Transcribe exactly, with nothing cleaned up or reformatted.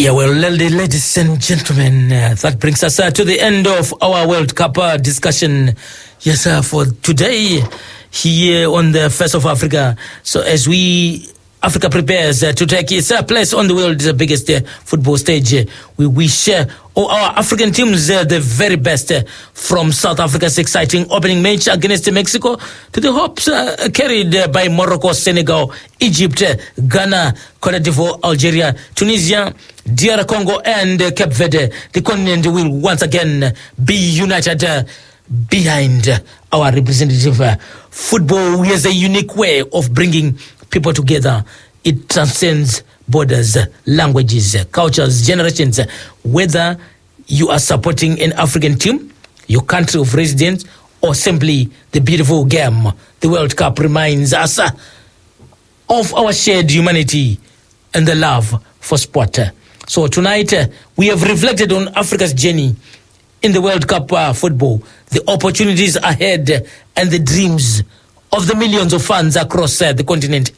Yeah, well, ladies and gentlemen, uh, that brings us uh, to the end of our World Cup uh, discussion. Yes, uh, for today here on the Face of Africa. So as we Africa prepares uh, to take its uh, place on the world's biggest uh, football stage, uh, we wish uh, all our African teams uh, the very best, uh, from South Africa's exciting opening match against Mexico to the hopes uh, carried uh, by Morocco, Senegal, Egypt, uh, Ghana, Cote d'Ivoire, Algeria, Tunisia, D R Congo, and uh, Cape Verde. The continent will once again be united uh, behind uh, our representative. Uh, football has a unique way of bringing people together. It transcends borders, languages, cultures, generations. Whether you are supporting an African team, your country of residence, or simply the beautiful game, the World Cup reminds us of our shared humanity and the love for sport. So tonight, uh, we have reflected on Africa's journey in the World Cup uh, football, the opportunities ahead, and the dreams of the millions of fans across uh, the continent.